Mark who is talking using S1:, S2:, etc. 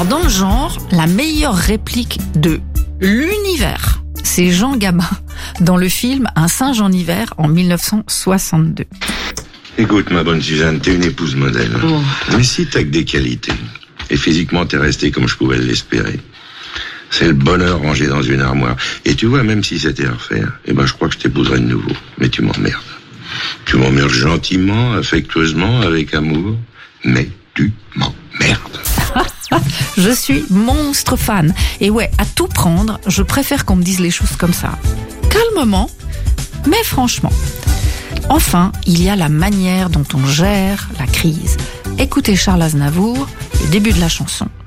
S1: Alors dans le genre, la meilleure réplique de l'univers, c'est Jean Gabin dans le film Un singe en hiver en 1962.
S2: Écoute, ma bonne Suzanne, t'es une épouse modèle. Mais si t'as que des qualités, et physiquement t'es restée comme je pouvais l'espérer, c'est le bonheur rangé dans une armoire. Et tu vois, même si c'était à refaire, je crois que je t'épouserais de nouveau. Mais tu m'emmerdes. Tu m'emmerdes gentiment, affectueusement, avec amour, mais tu m'emmerdes.
S1: Je suis monstre fan. Et ouais, à tout prendre, je préfère qu'on me dise les choses comme ça. Calmement, mais franchement. Enfin, il y a la manière dont on gère la crise. Écoutez Charles Aznavour, le début de la chanson.